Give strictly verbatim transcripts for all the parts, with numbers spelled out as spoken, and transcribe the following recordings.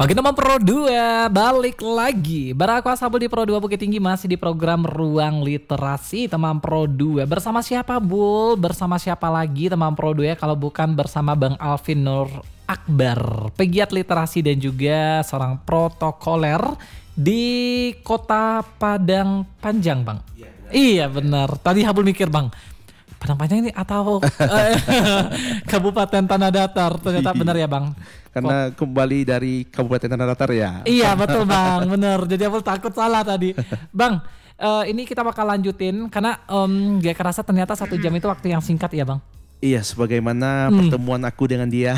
Oke teman Pro dua, balik lagi. Barang aku Asabul di Pro dua Bukit Tinggi masih di program Ruang Literasi teman Pro dua. Bersama siapa Bul? Bersama siapa lagi teman Pro dua kalau bukan bersama Bang Alvin Nur Akbar, pegiat literasi dan juga seorang protokoler di Kota Padang Panjang Bang. Iya benar. Iya benar. Tadi Habul mikir Bang, Padang Panjang ini atau Kabupaten Tanah Datar, ternyata benar ya Bang. Karena kembali dari Kabupaten Tanah Datar ya. Iya betul Bang, benar. Jadi aku takut salah tadi. Bang, uh, ini kita bakal lanjutin karena um, gak kerasa ternyata satu jam itu waktu yang singkat ya Bang. Iya, sebagaimana hmm. pertemuan aku dengan dia.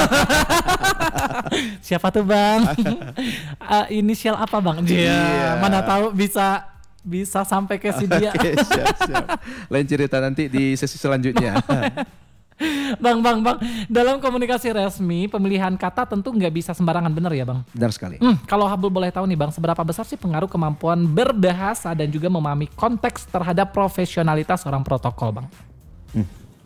Siapa tuh Bang? uh, inisial apa Bang? Dia yeah. Mana tahu bisa bisa sampai ke si dia. Oke, siap, siap. Lain cerita nanti di sesi selanjutnya. Bang, bang, bang. Dalam komunikasi resmi, pemilihan kata tentu nggak bisa sembarangan, benar ya Bang? Benar sekali. Hmm, kalau Habul boleh tahu nih Bang, seberapa besar sih pengaruh kemampuan berbahasa dan juga memahami konteks terhadap profesionalitas seorang protokol Bang? Hmm.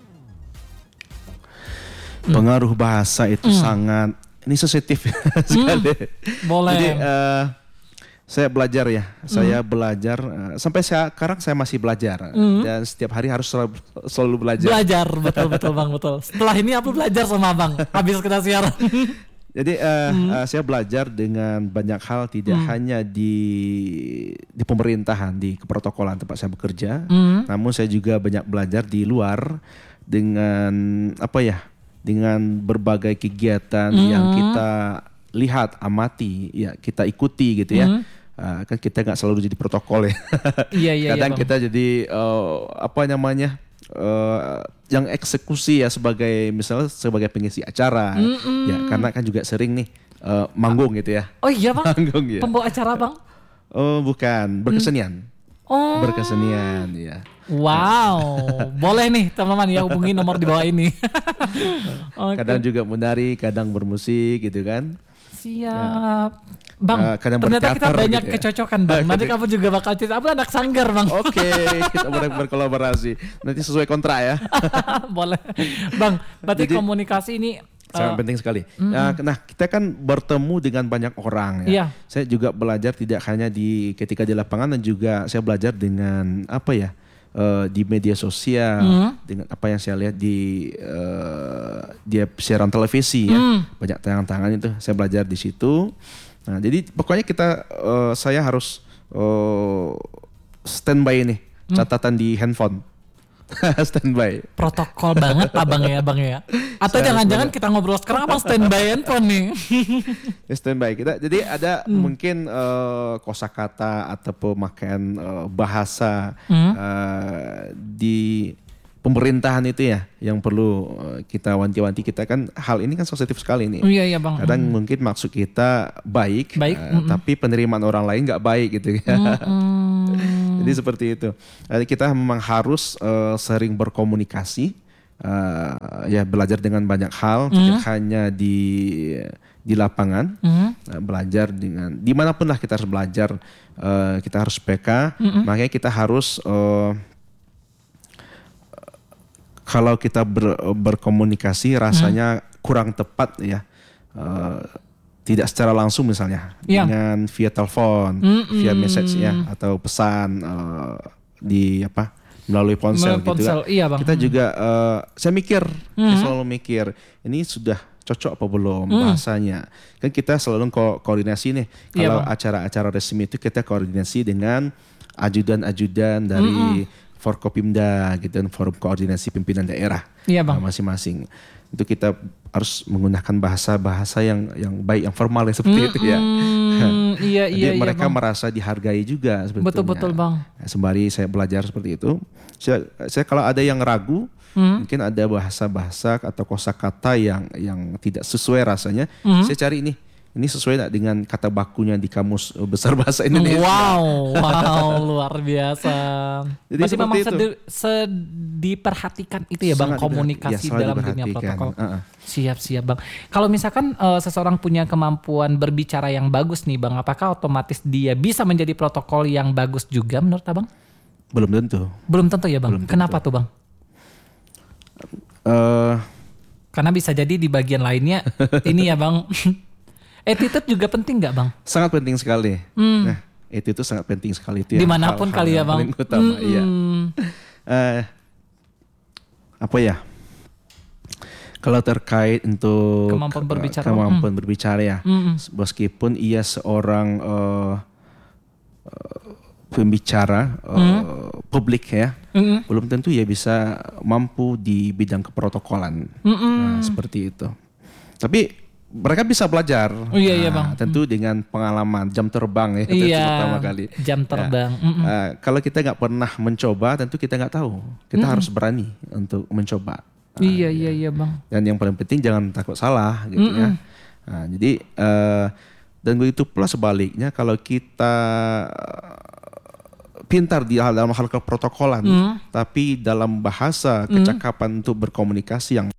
Pengaruh bahasa itu hmm. sangat, ini sensitif sekali. Hmm. Boleh. Jadi uh, saya belajar ya, hmm. saya belajar uh, sampai sekarang saya masih belajar hmm. dan setiap hari harus selalu, selalu belajar. Belajar, betul betul Bang, betul. Setelah ini aku belajar sama Bang, habis kita siaran. Jadi uh, hmm. uh, saya belajar dengan banyak hal, tidak hmm. hanya di di pemerintahan, di keprotokolan tempat saya bekerja, hmm. namun saya juga banyak belajar di luar dengan apa ya, dengan berbagai kegiatan hmm. yang kita lihat, amati, ya kita ikuti gitu ya. Hmm. Uh, kan kita nggak selalu jadi protokol ya. Iya, iya, kadang iya, kita jadi uh, apa namanya uh, yang eksekusi ya, sebagai misalnya sebagai pengisi acara. Mm-mm. Ya karena kan juga sering nih uh, manggung gitu ya. Oh iya Bang. Manggung, ya. Pembawa acara Bang? Oh bukan, berkesenian. Oh. Berkesenian ya. Wow, boleh nih teman-teman ya, hubungi nomor di bawah ini. Okay. Kadang juga menari, kadang bermusik gitu kan. Siap. Ya. Bang, uh, ternyata kita banyak gitu ya. Kecocokan Bang. Nanti kamu juga bakal cerita, aku anak sanggar Bang. Oke, okay, kita boleh berkolaborasi. Nanti sesuai kontrak ya. Boleh. Bang, berarti jadi, komunikasi ini sangat uh, penting sekali. Mm-hmm. Nah, nah, kita kan bertemu dengan banyak orang ya. Yeah. Saya juga belajar tidak hanya di ketika di lapangan, dan juga saya belajar dengan apa ya? Uh, di media sosial, mm. dengan apa yang saya lihat di uh, dia siaran televisi ya, mm. banyak tayangan-tayangan itu saya belajar di situ. Nah jadi pokoknya kita uh, saya harus uh, standby nih, mm. catatan di handphone. Standby. Protokol banget Abang ya Bang ya. Atau saya jangan-jangan kita ngobrol sekarang Abang standby handphone nih. Standby kita. Jadi ada hmm. mungkin uh, kosakata atau pemakaian uh, bahasa hmm. uh, di pemerintahan itu ya yang perlu uh, kita wanti-wanti. Kita kan hal ini kan sensitif sekali nih. Oh, iya iya Bang. Kadang hmm. mungkin maksud kita baik, baik. Uh, tapi penerimaan orang lain nggak baik gitu ya. Hmm. Jadi seperti itu. Jadi kita memang harus uh, sering berkomunikasi, uh, ya belajar dengan banyak hal, mm-hmm. tidak hanya di di lapangan, mm-hmm. uh, belajar dengan dimanapun lah kita harus belajar. Uh, kita harus P K, mm-hmm. makanya kita harus uh, kalau kita ber, berkomunikasi rasanya mm-hmm. kurang tepat ya. Uh, tidak secara langsung misalnya ya. Dengan via telepon, mm-mm. via message ya, atau pesan uh, di apa melalui ponsel, melalui ponsel gitu. Iya, Bang. Kita juga uh, saya mikir, mm-hmm. saya selalu mikir ini sudah cocok apa belum mm. bahasanya. Kan kita selalu ko- koordinasi nih. Kalau iya, acara-acara resmi itu kita koordinasi dengan ajudan-ajudan dari mm-hmm. Forkopimda gitu, dan forum koordinasi pimpinan daerah iya, Bang. Masing-masing. Itu kita harus menggunakan bahasa-bahasa yang yang baik, yang formal ya, seperti mm, itu ya. Mm, iya iya. Jadi mereka iya, Bang. merasa dihargai juga sebetulnya. Betul betul Bang. Nah, sembari saya belajar seperti itu, saya, saya kalau ada yang ragu, mm. mungkin ada bahasa-bahasa atau kosakata yang yang tidak sesuai rasanya, mm. saya cari ini. Ini sesuai tak dengan kata bakunya di Kamus Besar Bahasa Indonesia? Wow, wow, luar biasa. Jadi berarti memang itu. Sedi, sediperhatikan itu ya Bang, sangat komunikasi ya, dalam dunia protokol. Uh-uh. Siap, siap Bang. Kalau misalkan uh, seseorang punya kemampuan berbicara yang bagus nih Bang, apakah otomatis dia bisa menjadi protokol yang bagus juga menurut Abang? Belum tentu. Belum tentu ya Bang? Kenapa tuh Bang? Uh, Karena bisa jadi di bagian lainnya ini ya Bang. Attitude juga penting nggak bang? Sangat penting sekali. Hmm. Nah, itu sangat penting sekali itu. Dimanapun kali ya bang. Paling utama, hmm. iya. Uh, apa ya? Kalau terkait untuk kemampuan berbicara, kemampuan hmm. berbicara ya, hmm. meskipun ia seorang uh, uh, pembicara uh, hmm. publik ya, hmm. belum tentu ia bisa mampu di bidang keprotokolan, hmm. nah, seperti itu. Tapi mereka bisa belajar. Oh, iya, iya, Bang. Nah, tentu hmm. dengan pengalaman jam terbang ya, iya, itu pertama kali. Jam terbang. Ya. Mm-mm. Uh, kalau kita nggak pernah mencoba, tentu kita nggak tahu. Kita Mm-mm. harus berani untuk mencoba. Nah, iya iya iya Bang. Dan yang paling penting jangan takut salah, gitu Mm-mm. ya. Nah, jadi uh, dan begitu pula sebaliknya kalau kita pintar di hal dalam hal keprotokolan, mm. tapi dalam bahasa kecakapan mm. untuk berkomunikasi yang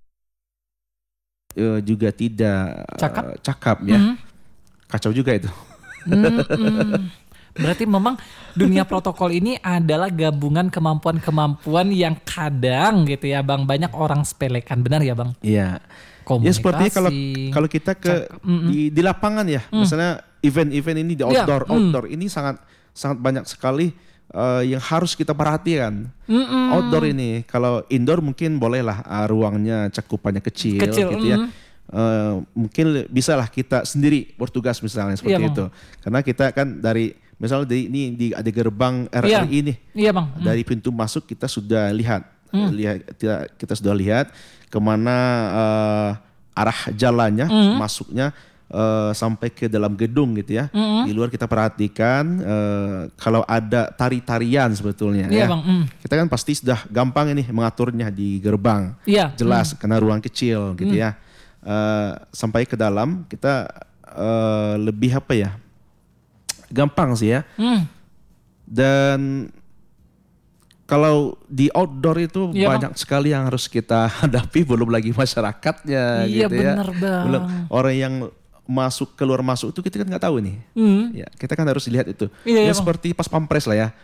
Uh, juga tidak cakap, uh, cakap ya, mm. kacau juga itu. Mm-mm. Berarti memang dunia protokol ini adalah gabungan kemampuan-kemampuan yang kadang gitu ya Bang, banyak orang sepelekan, benar ya Bang? Iya. Komunikasi. Ya seperti kalau kalau kita ke di, di lapangan ya, mm. misalnya event-event ini di outdoor, yeah. outdoor mm. ini sangat sangat banyak sekali. Uh, yang harus kita perhatikan. Mm-mm. Outdoor ini, kalau indoor mungkin bolehlah uh, ruangnya cakupannya kecil, kecil gitu mm. ya. Uh, mungkin bisalah kita sendiri bertugas misalnya seperti iya, itu. Bang. Karena kita kan dari misalnya di ini di ada gerbang R R I iya. ini, iya, Bang. dari pintu masuk kita sudah lihat, mm. lihat kita, kita sudah lihat kemana uh, arah jalannya mm. masuknya. Uh, sampai ke dalam gedung gitu ya. Mm-hmm. Di luar kita perhatikan uh, kalau ada tari-tarian sebetulnya yeah, ya. Bang. Mm. Kita kan pasti sudah gampang ini mengaturnya di gerbang. Yeah. Jelas mm. karena ruang kecil gitu mm. ya. Uh, sampai ke dalam kita uh, lebih apa ya? Gampang sih ya. Mm. Dan kalau di outdoor itu yeah, banyak Bang. sekali yang harus kita hadapi, belum lagi masyarakatnya iya, gitu ya. Bener, Bang. Belum orang yang masuk keluar masuk itu kita kan nggak tahu nih, mm. ya kita kan harus lihat itu, iya, ya iya, seperti pas pampres lah ya,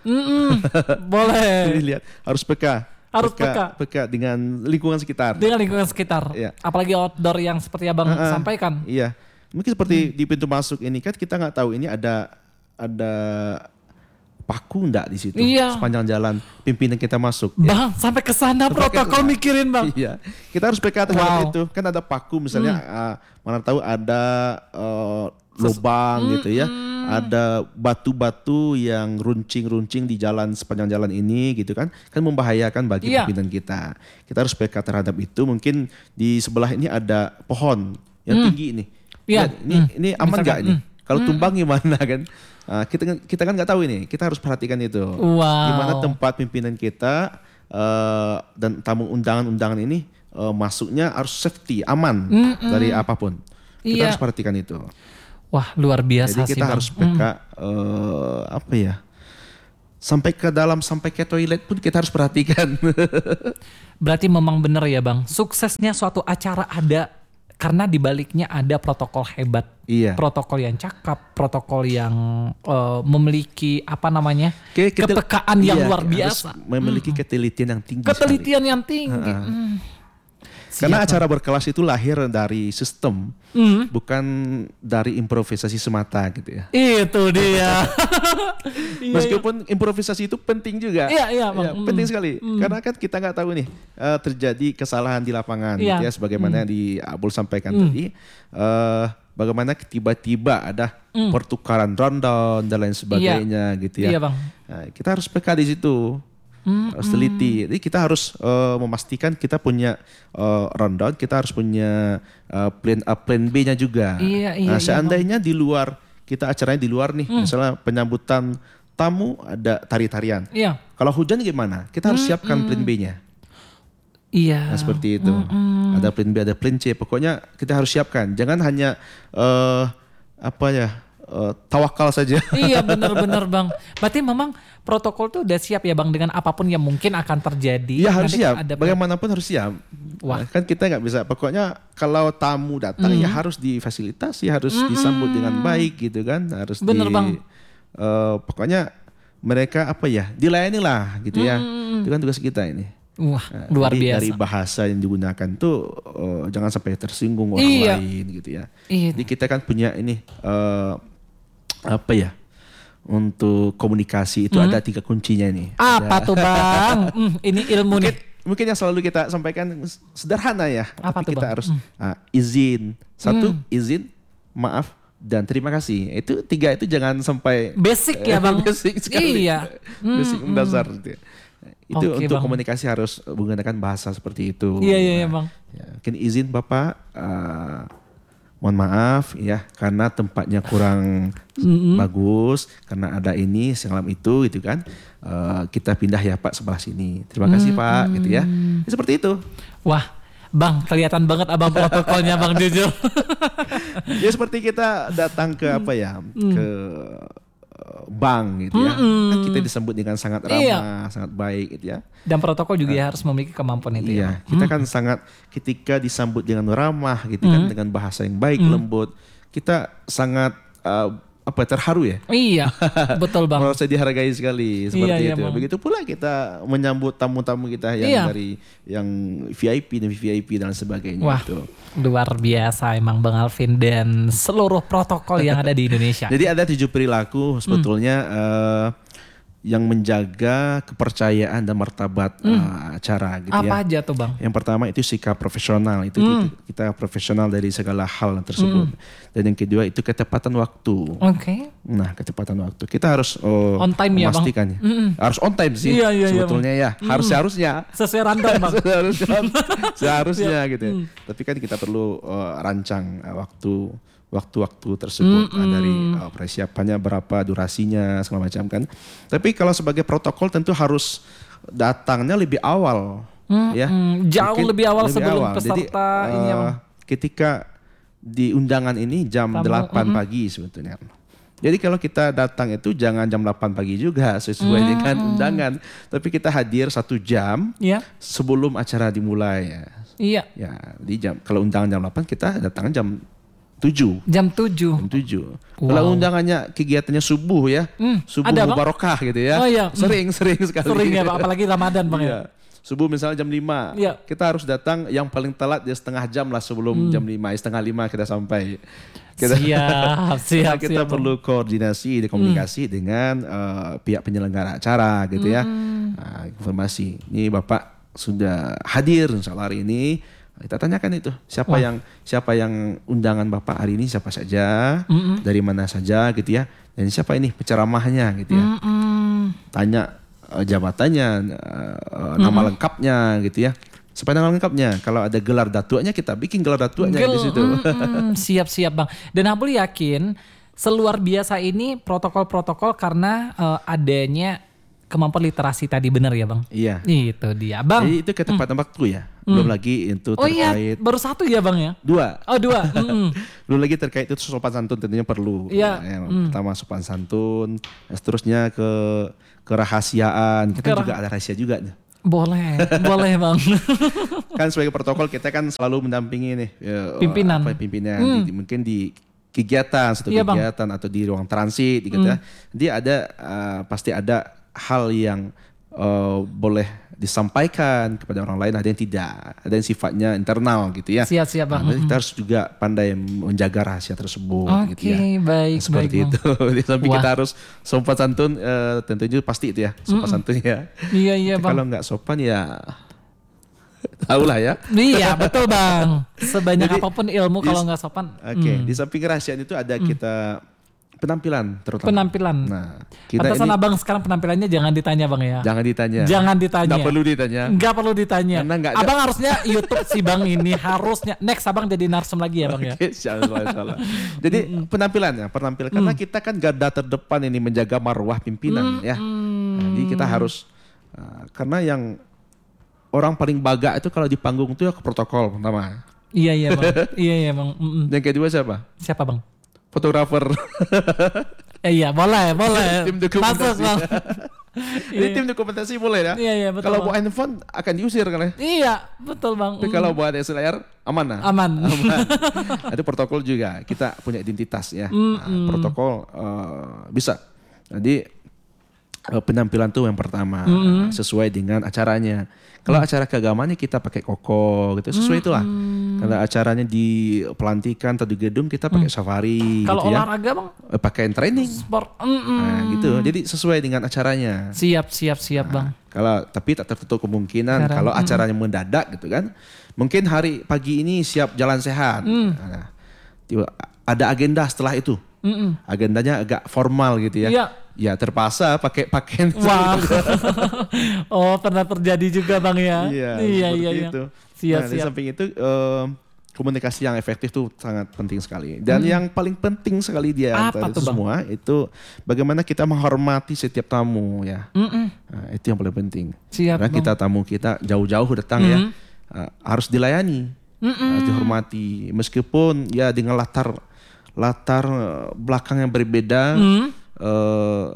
boleh. lihat harus peka, harus peka, peka, peka dengan lingkungan sekitar, dengan lingkungan sekitar, ya. Apalagi outdoor yang seperti abang uh-uh. sampaikan, iya, mungkin seperti hmm. di pintu masuk ini kan kita nggak tahu ini ada ada paku enggak di situ iya. sepanjang jalan pimpinan kita masuk. Bang, ya. sampai ke sana protokol mikirin Bang. Iya. Kita harus peka terhadap wow. itu. Kan ada paku misalnya hmm. uh, mana tahu ada uh, lubang hmm, gitu ya. Hmm. Ada batu-batu yang runcing-runcing di jalan sepanjang jalan ini gitu kan. Kan membahayakan bagi iya. pimpinan kita. Kita harus peka terhadap itu. Mungkin di sebelah ini ada pohon yang hmm. tinggi ini. Iya. Ya, ini hmm. ini aman enggak ini? Hmm. Kalau hmm. tumbang gimana kan? Uh, kita kita kan nggak tahu ini, kita harus perhatikan itu. Wow. Gimana tempat pimpinan kita uh, dan tamu undangan-undangan ini uh, masuknya harus safety, aman Mm-mm. dari apapun. Kita iya. harus perhatikan itu. Wah luar biasa. Jadi kita sih, harus Bang. peka mm. uh, apa ya? Sampai ke dalam, sampai ke toilet pun kita harus perhatikan. Berarti memang benar ya Bang. Suksesnya suatu acara ada karena di baliknya ada protokol hebat, iya. protokol yang cakap, protokol yang uh, memiliki apa namanya Ke, ketel- kepekaan yang iya, luar biasa, memiliki hmm. ketelitian yang tinggi. Ketelitian sekali. yang tinggi. Uh-uh. Hmm. Karena acara berkelas itu lahir dari sistem, mm. bukan dari improvisasi semata gitu ya. Itu dia. Meskipun improvisasi itu penting juga, iya, iya, Bang. Ya, mm. penting sekali. Mm. Karena kan kita nggak tahu nih uh, terjadi kesalahan di lapangan, iya. gitu ya, sebagaimana mm. di Abul sampaikan mm. tadi. Uh, bagaimana tiba-tiba ada mm. pertukaran rundown dan lain sebagainya, iya. gitu ya. Iya, Bang. Nah, kita harus peka di situ. Mm, harus teliti. Jadi kita harus uh, memastikan kita punya uh, rundown, kita harus punya uh, plan A, plan B-nya juga. Iya, iya, nah, seandainya iya, di luar, kita acaranya di luar nih, mm. misalnya penyambutan tamu ada tari-tarian. Iya. Kalau hujan gimana? Kita harus mm, siapkan mm. plan B-nya. Iya. Nah, seperti itu. Mm, mm. Ada plan B, ada plan C. Pokoknya kita harus siapkan. Jangan hanya uh, apa ya? Uh, tawakal saja. Iya benar-benar Bang. Berarti memang protokol tuh udah siap ya Bang dengan apapun yang mungkin akan terjadi. Iya harus siap. Ada bagaimanapun harus siap. Wah. Nah, kan kita nggak bisa. Pokoknya kalau tamu datang mm. ya harus difasilitasi, harus mm-hmm. disambut dengan baik gitu kan. Harus bener di, Bang. Uh, pokoknya mereka apa ya dilayani lah gitu ya. Mm. Itu kan tugas kita ini. Wah, luar Jadi biasa. dari bahasa yang digunakan tuh uh, jangan sampai tersinggung orang Iya. lain gitu ya. Iya. Jadi kita kan punya ini uh, apa ya? Untuk komunikasi itu Hmm. ada tiga kuncinya nih. Apa Ada- tuh Bang? Hmm, ini ilmu mungkin, nih. mungkin yang selalu kita sampaikan sederhana ya. Apa tapi tuh, kita Bang? harus uh, izin. Satu, izin, maaf, dan terima kasih. Itu tiga itu jangan sampai Basic ya Bang? basic sekali. Iya. Basic Hmm, mendasar gitu ya. Itu Oke, untuk Bang. komunikasi harus menggunakan bahasa seperti itu. Iya, iya, iya, Nah, Bang. ya, mungkin izin Bapak, uh, mohon maaf ya karena tempatnya kurang bagus, karena ada ini segala itu gitu kan. Uh, kita pindah ya Pak sebelah sini. Terima kasih Pak gitu ya. Ya, seperti itu. Wah, Bang, kelihatan banget abang protokolnya Bang jujur. Ya seperti kita datang ke apa ya, ke uh, bank gitu ya. Kan kita disebut dengan sangat ramah, Iya. sangat baik gitu ya. Dan protokol juga ya harus memiliki kemampuan itu ya. Iya, kita kan sangat ketika disambut dengan ramah gitu kan, dengan bahasa yang baik, lembut, kita sangat uh, apa terharu ya. Iya, betul Bang. Merasa dihargai sekali seperti Iya, iya, itu. Bang. Begitu pula kita menyambut tamu-tamu kita yang Iya. dari yang V I P dan V I P dan sebagainya Wah, itu. luar biasa emang Bang Alvin dan seluruh protokol yang ada di Indonesia. Jadi ada tujuh perilaku sebetulnya eh, yang menjaga kepercayaan dan martabat eh, acara gitu ya. Apa aja tuh Bang? Yang pertama itu sikap profesional, itu kita, kita profesional dari segala hal tersebut. Dan yang kedua itu ketepatan waktu. Oke. Nah, ketepatan waktu kita harus oh, On time ya, Bang? memastikannya. Harus on time sih Iya, iya, iya, sebetulnya ya. Harus seharusnya. Sesuai random Bang. seharusnya seharusnya gitu ya. Tapi kan kita perlu uh, rancang uh, waktu waktu-waktu tersebut uh, dari uh, persiapannya berapa, durasinya segala macam kan. Tapi kalau sebagai protokol tentu harus datangnya lebih awal ya. Hmm, jauh Mungkin lebih awal sebelum awal. Jadi, peserta ini ya, uh, Bang. ketika di undangan ini jam Tamu, delapan pagi sebetulnya. Jadi kalau kita datang itu jangan jam delapan pagi juga sesuai dengan undangan, tapi kita hadir satu jam Iya. sebelum acara dimulai ya. Iya. Ya, di jam kalau undangan jam delapan kita datang jam tujuh. Jam tujuh. Jam tujuh. Wow. Kalau undangannya kegiatannya subuh ya, Hmm, subuh ada, Bang? barokah gitu ya. Oh, iya. Hmm. Sering sering sekali. Sering ya Bang, apalagi Ramadan Bang Iya. ya. Subuh misalnya jam lima, Iya. kita harus datang yang paling telat ya setengah jam lah sebelum Hmm. jam lima, setengah lima kita sampai. Kita, Siap, siap, kita siap, Bang. perlu koordinasi, komunikasi dengan uh, pihak penyelenggara acara gitu ya. Hmm. Nah, informasi, ini Bapak sudah hadir insya Allah hari ini. Kita tanyakan itu siapa Wah. yang siapa yang undangan Bapak hari ini siapa saja, dari mana saja gitu ya, dan siapa ini penceramahnya gitu ya. Mm-mm. Tanya uh, jabatannya, uh, nama lengkapnya gitu ya. Supaya nama lengkapnya, kalau ada gelar datuanya kita bikin gelar datuanya Gel- di situ. mm-mm. Siap-siap Bang. Dan Abul yakin seluar biasa ini protokol-protokol karena eh, adanya kemampuan literasi tadi benar ya Bang? Iya. Itu dia Bang. Jadi itu ketepatan waktu ya. Belum lagi itu Oh iya, terkait baru satu ya Bang ya? dua. Oh dua. Mm-mm. Belum lagi terkait itu sopan santun tentunya perlu. Iya. Ya, yang pertama sopan santun, seterusnya ke kerahasiaan. Kita Kerah- juga ada rahasia juga. Boleh, boleh Bang. Kan sebagai protokol kita kan selalu mendampingi nih ya, Pimpinan. apa, pimpinan di- mungkin di kegiatan satu Iya, Bang. kegiatan atau di ruang transit gitu ya. Dia ada uh, pasti ada hal yang uh, boleh disampaikan kepada orang lain, ada yang tidak, ada yang sifatnya internal gitu ya. Siap-siap Bang. Nah, kita harus juga pandai menjaga rahasia tersebut Oke, gitu ya. baik, Nah, seperti baik, itu. Di samping Wah. kita harus sopan santun, eh, tentunya pasti itu ya, sopan santun ya. Iya, iya Tapi Bang. kalau nggak sopan ya, tahu lah ya. Iya betul Bang. Sebanyak Jadi, apapun ilmu kalau di- nggak sopan. Oke, di samping kerahasiaan itu ada kita penampilan terutama. Penampilan. Nah, kita Pantesan ini Abang sekarang penampilannya jangan ditanya Bang ya. jangan ditanya. Jangan ditanya. Nggak perlu ditanya. Nggak perlu ditanya. Karena nggak ada- Abang harusnya YouTube si Bang ini harusnya next Abang jadi narsum lagi ya Bang ya. Oke, salah, salah. Jadi penampilannya, penampilan karena kita kan garda terdepan ini menjaga marwah pimpinan ya. Nah, jadi kita harus uh, karena yang orang paling baga itu kalau di panggung itu ya ke protokol pertama. Iya iya Bang. Iya iya Bang. Mm-mm. Yang kedua siapa? Siapa Bang? Fotografer. Eh, iya boleh boleh. Tim dokumentasi. Masuk Bang. Jadi tim dokumentasi boleh ya. Iya iya betul. Kalau Bang. bawa handphone akan diusir kan ya. Iya betul Bang. Tapi kalau buat D S L R aman lah. Aman. Aman. Ada protokol juga. Kita punya identitas ya. Nah, protokol uh, bisa. Jadi penampilan tuh yang pertama mm-hmm. sesuai dengan acaranya. Kalau mm. acara keagamaannya kita pakai koko gitu sesuai mm-hmm. itulah. Kalau acaranya di pelantikan atau di gedung kita pakai mm. safari. Kalau gitu olahraga ya. Bang? Pakai training. Sport. Mm-hmm. Nah, gitu. Jadi sesuai dengan acaranya. Siap siap siap nah, Bang. Kalau tapi tak tertutup kemungkinan Cara, kalau mm-hmm. acaranya mendadak gitu kan. Mungkin hari pagi ini siap jalan sehat. Mm. Nah, tiba, ada agenda setelah itu. Mm-mm. Agendanya agak formal gitu ya. Iya. Ya terpaksa pakai pakaian. Wow. Oh pernah terjadi juga Bang ya. Iya iya iya. iya. Itu. Siap, nah, siap. di samping itu uh, komunikasi yang efektif itu sangat penting sekali. Dan hmm. yang paling penting sekali dia antara itu semua itu bagaimana kita menghormati setiap tamu ya. Nah, itu yang paling penting. Siap, Karena bang. kita tamu kita jauh-jauh datang mm. ya uh, harus dilayani, harus dihormati meskipun ya dengan latar latar belakang yang berbeda. Mm. Uh,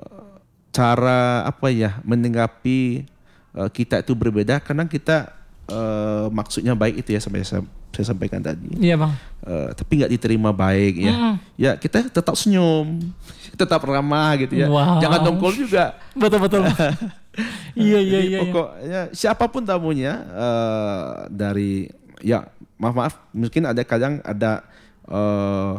cara apa ya menanggapi uh, kita itu berbeda karena kita uh, maksudnya baik itu ya sampai saya, saya sampaikan tadi. Iya bang. Uh, tapi nggak diterima baik ya. Mm. Ya kita tetap senyum, tetap ramah gitu ya. Wow. Jangan dongkol juga. Betul betul. Iya iya iya. Pokoknya siapapun tamunya uh, dari ya maaf maaf mungkin ada kadang ada uh,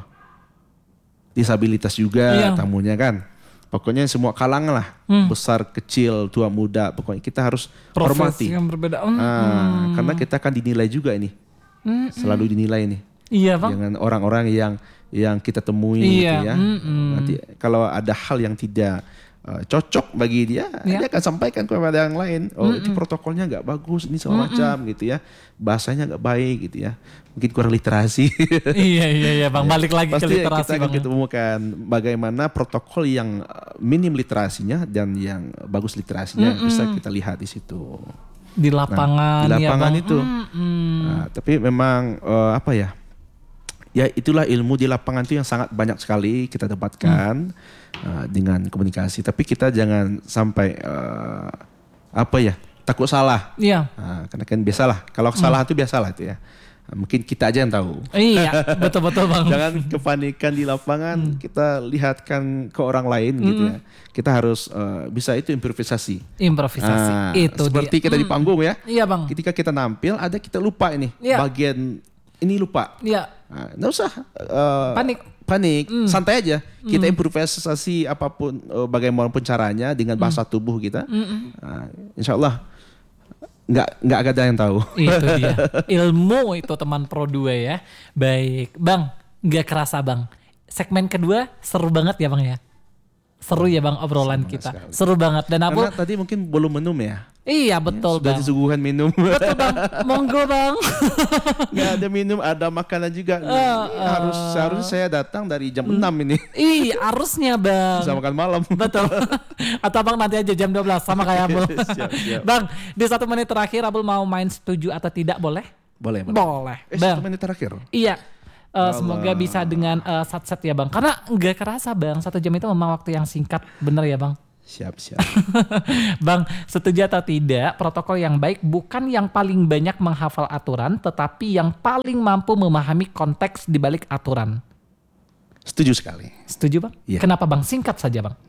disabilitas juga iya. tamunya kan. Pokoknya semua kalangan lah, hmm. besar, kecil, tua, muda. Pokoknya kita harus Profesi hormati. yang berbeda. Hmm. Nah, karena kita kan dinilai juga ini, hmm. selalu dinilai nih. Iya bang. Dengan orang-orang yang yang kita temui iya. gitu ya. Hmm. Nanti kalau ada hal yang tidak uh, cocok bagi dia, ya. dia akan sampaikan kepada yang lain. Oh hmm. itu protokolnya nggak bagus, ini segala hmm. macam gitu ya. Bahasanya nggak baik gitu ya. Mungkin kurang literasi. iya iya iya bang, balik lagi Pasti ke literasi kita bang. Kita temukan bagaimana protokol yang minim literasinya dan yang bagus literasinya mm-hmm. bisa kita lihat di situ. Di lapangan. Nah, di lapangan ya, itu. Mm-hmm. Nah, tapi memang uh, apa ya? Ya itulah ilmu di lapangan itu yang sangat banyak sekali kita dapatkan mm. uh, dengan komunikasi. Tapi kita jangan sampai uh, apa ya? Takut salah. Iya. Nah, karena kan biasalah. Kalau mm. salah itu biasalah itu ya. Mungkin kita aja yang tahu. Iya, betul-betul bang. Jangan kepanikan di lapangan, hmm. kita lihatkan ke orang lain hmm. gitu ya. Kita harus uh, bisa itu improvisasi. Improvisasi, nah, itu seperti dia. kita hmm. di panggung ya. Iya bang. Ketika kita nampil, ada kita lupa ini, ya. bagian ini lupa. Iya. Nah, nggak usah uh, panik. Panik, hmm. santai aja. Kita hmm. improvisasi apapun, uh, bagaimanapun caranya dengan bahasa hmm. tubuh kita. Hmm. Nah, insya Allah. Nggak, nggak ada yang tahu. Itu dia. Ilmu itu teman Pro dua ya. Baik. Bang, nggak kerasa bang. Segmen kedua seru banget ya bang ya. Seru ya bang obrolan Sama kita. Sekali. Seru banget. Dan Karena aku, tadi mungkin belum minum ya. Iya betul ya, sudah bang. disuguhkan minum. Betul bang. Monggo bang. Nggak ada minum, ada makanan juga. Uh, uh, harus Seharusnya saya datang dari jam enam ini. Iya harusnya bang. Bisa makan malam. Betul. Atau bang nanti aja jam dua belas sama kayak Abul. siap, siap. Bang di satu menit terakhir Abul mau main setuju atau tidak boleh? Boleh. Boleh. Boleh. Eh, satu menit terakhir? Iya. Uh, semoga bisa dengan uh, sat-sat ya bang. Karena nggak kerasa bang. Satu jam itu memang waktu yang singkat. Bener ya bang? Siap, siap. Bang, setuju atau tidak, protokol yang baik bukan yang paling banyak menghafal aturan, tetapi yang paling mampu memahami konteks di balik aturan. Setuju sekali. Setuju bang? Iya. Kenapa bang? Singkat saja bang.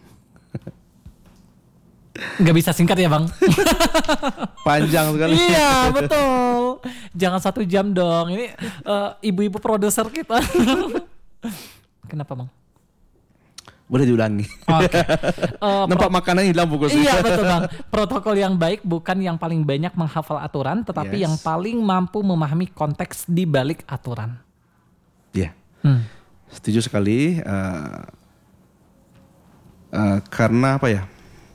Gak bisa singkat ya bang? Panjang sekali. Iya betul. Jangan satu jam dong. Ini uh, ibu-ibu produser kita. Kenapa bang? Boleh diulangi. Oke. Okay. Uh, Nampak pro- makanan hilang fokusnya. Iya betul bang. Protokol yang baik bukan yang paling banyak menghafal aturan, tetapi yes. yang paling mampu memahami konteks di balik aturan. Iya. Yeah. Hmm. Setuju sekali. Uh, uh, karena apa ya?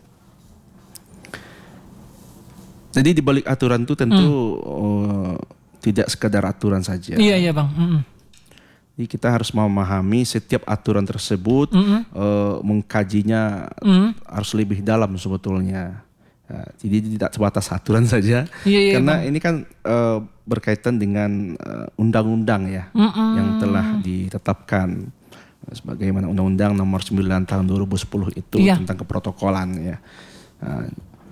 Jadi di balik aturan itu tentu hmm. uh, tidak sekadar aturan saja. Iya iya bang. Mm-mm. Jadi kita harus memahami setiap aturan tersebut, mm-hmm. uh, mengkajinya mm-hmm. harus lebih dalam sebetulnya. Uh, jadi tidak sebatas aturan saja, iya, iya, karena bang. ini kan uh, berkaitan dengan uh, undang-undang ya, mm-hmm. yang telah ditetapkan sebagaimana Undang-Undang Nomor sembilan Tahun dua ribu sepuluh itu iya. tentang keprotokolan ya. Uh,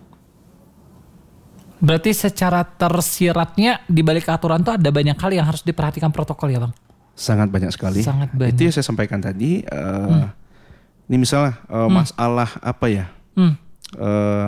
Berarti secara tersiratnya di balik aturan itu ada banyak hal yang harus diperhatikan protokol ya bang? Sangat banyak sekali. Sangat banyak. Itu yang saya sampaikan tadi. Uh, hmm. Ini misalnya uh, hmm. masalah apa ya? Hmm. uh,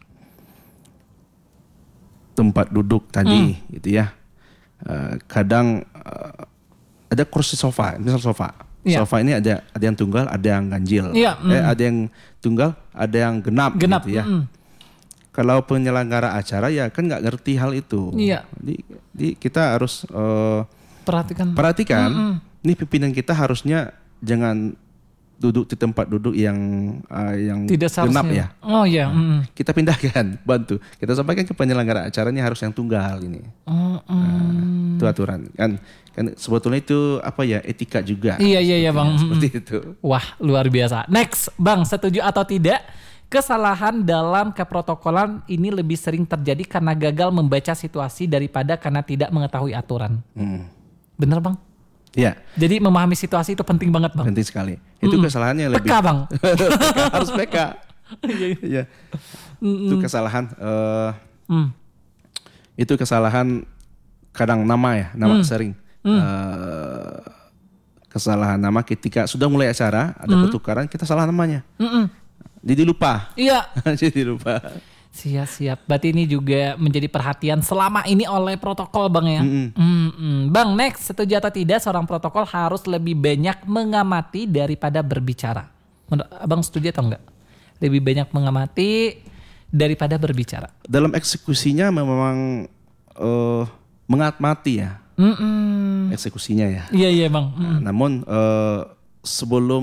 tempat duduk tadi hmm. gitu ya. Uh, kadang uh, ada kursi sofa, misal sofa. Yeah. Sofa ini ada ada yang tunggal, ada yang ganjil. Yeah. Mm. Eh, ada yang tunggal, ada yang genap, genap. gitu ya. Mm. Kalau penyelenggara acara ya kan nggak ngerti hal itu. Yeah. Jadi, jadi kita harus uh, perhatikan. Perhatikan. Mm-mm. Nih pimpinan kita harusnya jangan duduk di tempat duduk yang uh, yang tidak genap ya. Oh iya. Nah, kita pindahkan, bantu. Kita sampaikan ke penyelenggara acara ini harus yang tunggal ini. Oh, mm. nah, itu aturan kan. Kan sebetulnya itu apa ya, etika juga. Iya iya iya Bang. Seperti itu. Wah luar biasa. Next Bang, setuju atau tidak? Kesalahan dalam keprotokolan ini lebih sering terjadi karena gagal membaca situasi daripada karena tidak mengetahui aturan. Hmm. Bener Bang? Iya. Jadi memahami situasi itu penting banget Bang. Penting sekali. Itu mm-mm. kesalahannya lebih. P K Bang. P K, harus P K. Iya. Itu kesalahan. Uh, mm. Itu kesalahan kadang nama ya, nama mm. sering. Mm. Uh, kesalahan nama ketika sudah mulai acara ada mm. pertukaran kita salah namanya. Mm-mm. Jadi lupa. Iya. Jadi lupa. Siap-siap. Berarti ini juga menjadi perhatian selama ini oleh protokol Bang ya. Mm-mm. Mm-mm. Bang, next, setuju atau tidak seorang protokol harus lebih banyak mengamati daripada berbicara? Menurut Abang setuju atau enggak? Lebih banyak mengamati daripada berbicara. Dalam eksekusinya memang uh, mengamati ya. Mm-mm. Eksekusinya ya. Iya iya Bang. Nah, namun uh, sebelum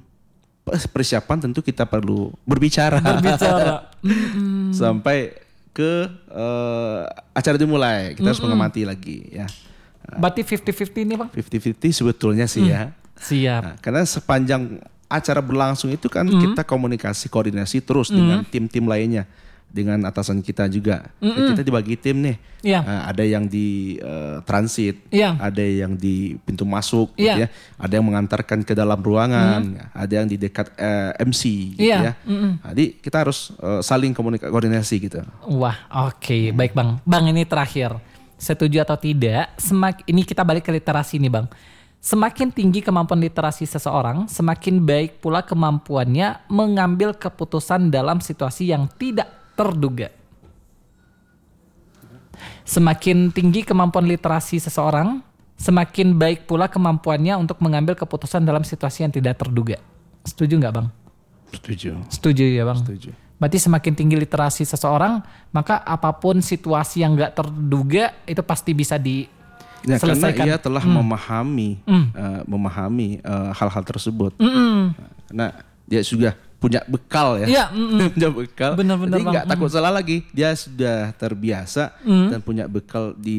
persiapan tentu kita perlu berbicara. Berbicara. Sampai ke uh, acara dimulai. Kita Mm-mm. harus mengamati lagi ya. Berarti fifty fifty ini Bang? fifty fifty sebetulnya sih mm. ya. Siap. Nah, karena sepanjang acara berlangsung itu kan mm. kita komunikasi, koordinasi terus mm. dengan tim-tim lainnya. Dengan atasan kita juga. Mm-mm. Kita dibagi tim nih. Yeah. Uh, ada yang di uh, transit, yeah. ada yang di pintu masuk, yeah. gitu ya. Ada yang mengantarkan ke dalam ruangan, mm. ada yang di dekat uh, M C, gitu yeah. ya. Nah, jadi kita harus uh, saling komunikasi, koordinasi gitu. Wah, oke, okay. Baik Bang. Bang ini terakhir, setuju atau tidak? Semak, ini kita balik ke literasi nih Bang. Semakin tinggi kemampuan literasi seseorang, semakin baik pula kemampuannya mengambil keputusan dalam situasi yang tidak terduga. Semakin tinggi kemampuan literasi seseorang, semakin baik pula kemampuannya untuk mengambil keputusan dalam situasi yang tidak terduga. Setuju nggak Bang? Setuju. Setuju ya Bang? Setuju. Berarti semakin tinggi literasi seseorang, maka apapun situasi yang nggak terduga itu pasti bisa diselesaikan. Ya, karena ia telah hmm. memahami, hmm. Uh, memahami uh, hal-hal tersebut. Hmm. Nah, dia sudah punya bekal ya, ya mm, punya bekal. Benar-benar jadi nggak takut salah lagi. Dia sudah terbiasa mm. dan punya bekal di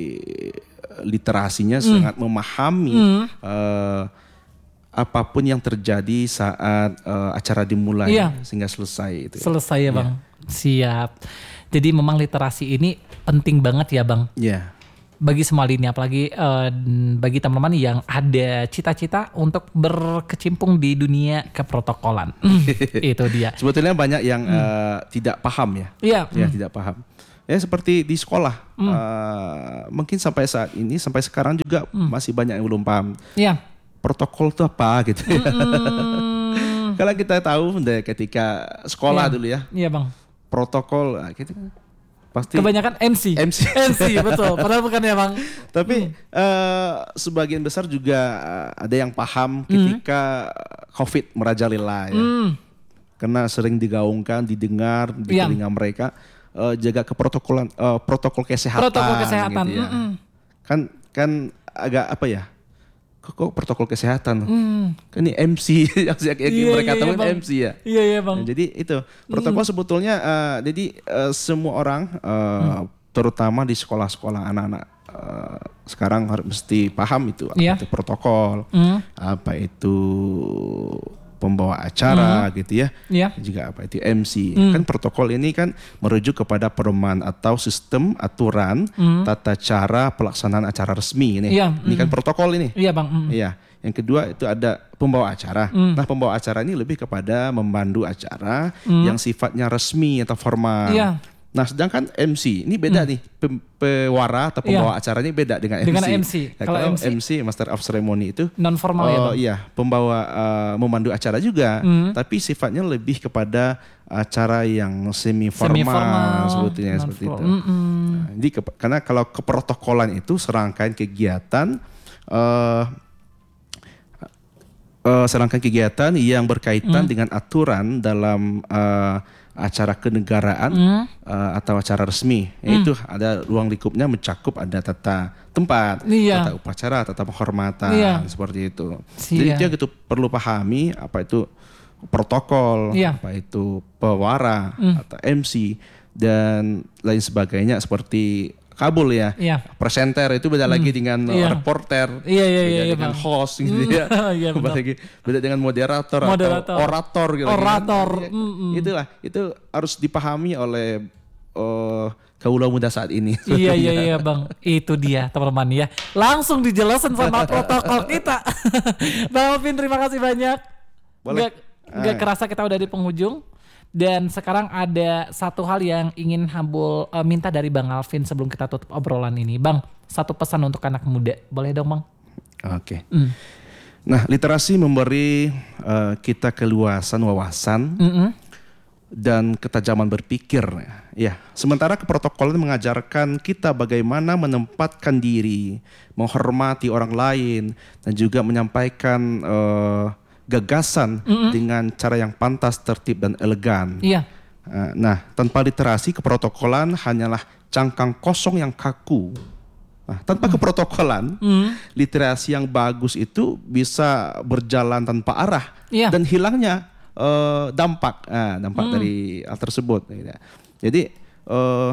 literasinya, mm. sangat memahami mm. uh, apapun yang terjadi saat uh, acara dimulai ya. Sehingga selesai. Itu selesai ya, ya Bang. Siap. Jadi memang literasi ini penting banget ya Bang. Iya. Bagi semua lini, apalagi uh, bagi teman-teman yang ada cita-cita untuk berkecimpung di dunia keprotokolan. Itu dia. Sebetulnya banyak yang hmm. uh, tidak paham ya. Iya. Ya hmm. tidak paham. Ya seperti di sekolah. Hmm. Uh, mungkin sampai saat ini, sampai sekarang juga hmm. masih banyak yang belum paham. Iya. Protokol itu apa gitu ya. Hmm. Kalau kita tahu deh ketika sekolah ya. Dulu ya. Iya Bang. Protokol gitu. Pasti kebanyakan M C. M C. M C betul. Padahal bukan ya Bang. Tapi hmm. uh, sebagian besar juga uh, ada yang paham ketika hmm. COVID merajalela ya. Hmm. Karena sering digaungkan, didengar di ya. Telinga mereka, uh, jaga keprotokolan, uh, protokol kesehatan. Protokol kesehatan. Gitu ya. Hmm. Kan kan agak apa ya? Kok protokol kesehatan? Hmm. Kan ini M C yang, yang iya, mereka iya, tahu iya, M C ya. Iya iya Bang. Nah, jadi itu protokol hmm. sebetulnya uh, jadi uh, semua orang uh, hmm. terutama di sekolah-sekolah anak-anak uh, sekarang harus mesti paham itu apa yeah. itu protokol, hmm. apa itu pembawa acara hmm. gitu ya. Yeah. Juga apa itu M C. Hmm. Kan protokol ini kan merujuk kepada pedoman atau sistem aturan hmm. tata cara pelaksanaan acara resmi ini. Yeah. Ini kan protokol ini. Iya, Bang. Iya. Hmm. Yang kedua itu ada pembawa acara. Hmm. Nah, pembawa acara ini lebih kepada memandu acara hmm. yang sifatnya resmi atau formal. Yeah. Nah, sedangkan M C ini beda hmm. nih, Pe- pewara atau pembawa yeah. acara ini beda dengan M C. Dengan M C. Ya, kalau M C, M C Master of Ceremony itu non formal uh, ya, Bang? Iya, pembawa uh, memandu acara juga, hmm. tapi sifatnya lebih kepada acara yang semi formal sebetulnya seperti itu. Mm-hmm. Nah, jadi ke, karena kalau keprotokolan itu serangkaian kegiatan uh, uh, serangkaian kegiatan yang berkaitan mm. dengan aturan dalam uh, acara kenegaraan mm. uh, atau acara resmi, yaitu mm. ada ruang lingkupnya mencakup ada tata tempat, iya. tata upacara, tata penghormatan, iya. seperti itu. Sia. Jadi dia gitu perlu pahami apa itu protokol, iya. apa itu pewara mm. atau M C dan lain sebagainya seperti kabul ya, iya. presenter itu beda hmm. lagi dengan iya. reporter, iya, iya, beda iya, dengan bang. host gitu ya, iya, beda lagi beda dengan moderator, moderator. atau orator gitu. Orator, kan. Mm-hmm. Itulah itu harus dipahami oleh uh, kaula muda saat ini. iya iya iya bang, itu dia teman-teman ya. Langsung dijelasin sama protokol kita. Bang Alvin terima kasih banyak. Boleh. Gak, gak ah. kerasa kita udah di penghujung. Dan sekarang ada satu hal yang ingin Hambul uh, minta dari Bang Alvin sebelum kita tutup obrolan ini. Bang, satu pesan untuk anak muda. Boleh dong Bang? Oke. Okay. Mm. Nah, literasi memberi uh, kita keluasan wawasan mm-hmm. dan ketajaman berpikir. Ya, sementara keprotokolan mengajarkan kita bagaimana menempatkan diri, menghormati orang lain, dan juga menyampaikan Uh, gagasan mm-hmm. dengan cara yang pantas, tertib dan elegan. Iya. Nah, tanpa literasi keprotokolan hanyalah cangkang kosong yang kaku. Nah, tanpa mm. keprotokolan, mm. literasi yang bagus itu bisa berjalan tanpa arah iya. dan hilangnya uh, dampak, uh, dampak mm. dari hal tersebut. Jadi, uh,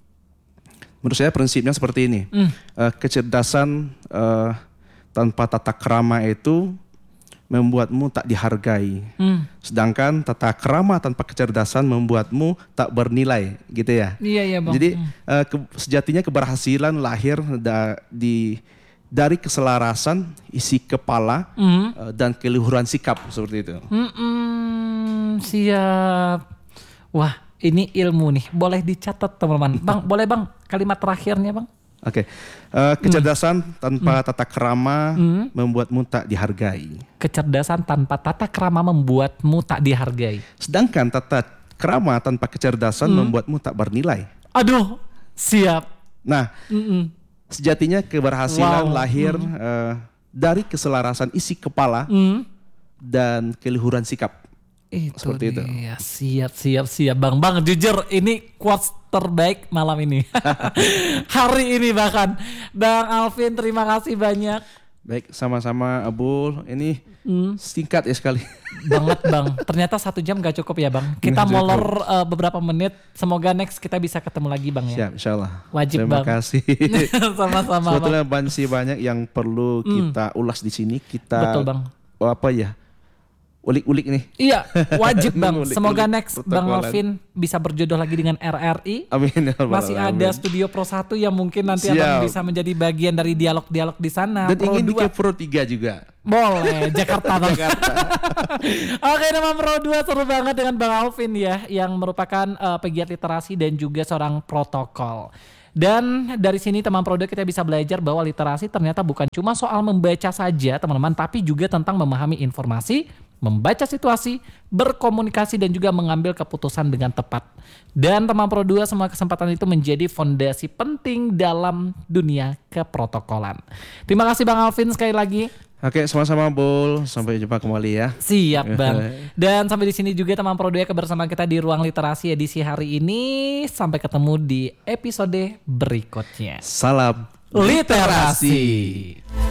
menurut saya prinsipnya seperti ini: mm. uh, kecerdasan uh, tanpa tata krama itu membuatmu tak dihargai. Hmm. Sedangkan tata krama tanpa kecerdasan membuatmu tak bernilai, gitu ya. Iya iya bang. Jadi hmm. uh, ke, sejatinya keberhasilan lahir da, di dari keselarasan isi kepala hmm. uh, dan keluhuran sikap seperti itu. Hmm, siap. Wah, ini ilmu nih. Boleh dicatat teman-teman. Bang, boleh bang kalimat terakhirnya bang? Oke, okay. uh, kecerdasan mm. tanpa mm. tata krama mm. membuatmu tak dihargai. Kecerdasan tanpa tata krama membuatmu tak dihargai. Sedangkan tata krama tanpa kecerdasan mm. membuatmu tak bernilai. Aduh, siap. Nah, Mm-mm. sejatinya keberhasilan wow. lahir mm. uh, dari keselarasan isi kepala mm. dan keluhuran sikap. Itu seperti dia. itu. Siap, siap, siap. Bang, bang, jujur ini quotes terbaik malam ini. Hari ini bahkan. Bang Alvin, terima kasih banyak. Baik, sama-sama Abul. Ini hmm. singkat ya sekali. Banget bang. Ternyata satu jam gak cukup ya bang. Kita molor uh, beberapa menit. Semoga next kita bisa ketemu lagi bang ya. Siap, insya Allah. Wajib Terima bang. Terima kasih. Sama-sama. Sebetulnya masih banyak yang perlu kita hmm. ulas di sini. Kita Betul bang. Oh, apa ya? Ulik-ulik nih. Iya, wajib bang. ulik, Semoga ulik, next Bang Alvin bisa berjodoh lagi dengan R R I. Amin. Masih amin. ada Studio Pro satu yang mungkin nanti Siap. Abang bisa menjadi bagian dari dialog-dialog di sana. Dan Pro ingin dua. bikin Pro tiga juga. Boleh, Jakarta bang. Jakarta. Oke, nama Pro dua seru banget dengan Bang Alvin ya, yang merupakan uh, pegiat literasi dan juga seorang protokol. Dan dari sini teman Pro dua kita bisa belajar bahwa literasi ternyata bukan cuma soal membaca saja teman-teman, tapi juga tentang memahami informasi, membaca situasi, berkomunikasi dan juga mengambil keputusan dengan tepat. Dan teman Pro dua semua kesempatan itu menjadi fondasi penting dalam dunia keprotokolan. Terima kasih Bang Alvin sekali lagi. Oke, sama-sama Bul. Sampai jumpa kembali ya. Siap Bang. Dan sampai di sini juga teman Pro dua kebersamaan kita di Ruang Literasi edisi hari ini. Sampai ketemu di episode berikutnya. Salam literasi.